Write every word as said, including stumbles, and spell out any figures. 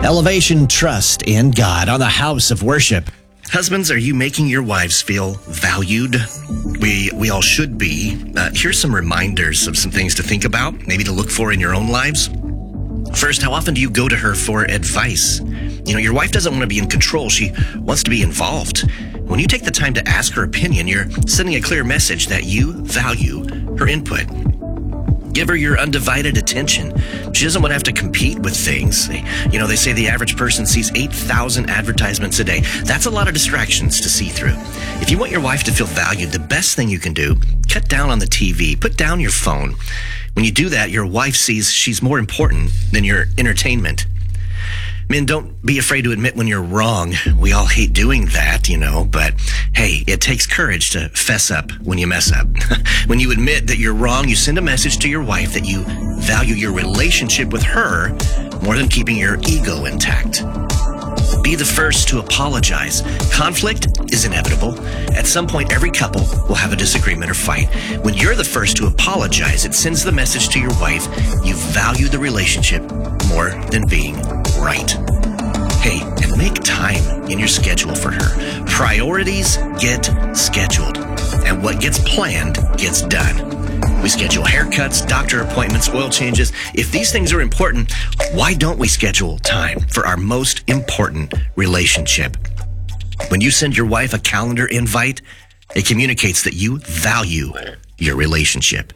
Elevation Trust in God on the House of Worship. Husbands, are you making your wives feel valued? We we all should be. Uh, here's some reminders of some things to think about, maybe to look for in your own lives. First, how often do you go to her for advice? You know, your wife doesn't want to be in control. She wants to be involved. When you take the time to ask her opinion, you're sending a clear message that you value her input. Give her your undivided attention. She doesn't want to have to compete with things. You know, they say the average person sees eight thousand advertisements a day. That's a lot of distractions to see through. If you want your wife to feel valued, the best thing you can do, cut down on the T V, put down your phone. When you do that, your wife sees she's more important than your entertainment. Men, don't be afraid to admit when you're wrong. We all hate doing that, you know, but hey, it takes courage to fess up when you mess up. When you admit that you're wrong, you send a message to your wife that you value your relationship with her more than keeping your ego intact. Be the first to apologize. Conflict is inevitable. At some point, every couple will have a disagreement or fight. When you're the first to apologize, it sends the message to your wife you value the relationship more than being right. Hey, and make time in your schedule for her. Priorities get scheduled, and what gets planned gets done. We schedule haircuts, doctor appointments, oil changes. If these things are important, why don't we schedule time for our most important relationship? When you send your wife a calendar invite, it communicates that you value your relationship.